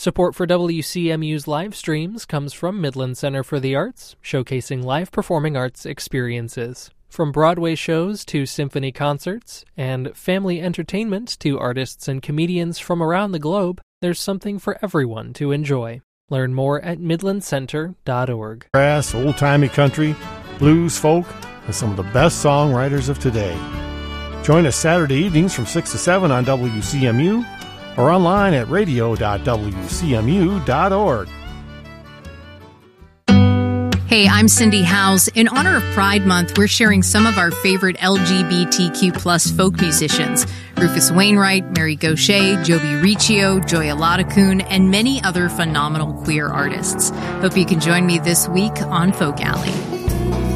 Support for WCMU's live streams comes from Midland Center for the Arts, showcasing live performing arts experiences. From Broadway shows to symphony concerts, and family entertainment to artists and comedians from around the globe, there's something for everyone to enjoy. Learn more at midlandcenter.org. Brass, old-timey country, blues, folk, and some of the best songwriters of today. Join us Saturday evenings from 6 to 7 on WCMU or online at radio.wcmu.org. Hey, I'm Cindy Howes. In honor of Pride Month, we're sharing some of our favorite LGBTQ plus folk musicians. Rufus Wainwright, Mary Gauthier, Joby Riccio, Joya Ladakun, and many other phenomenal queer artists. Hope you can join me this week on Folk Alley.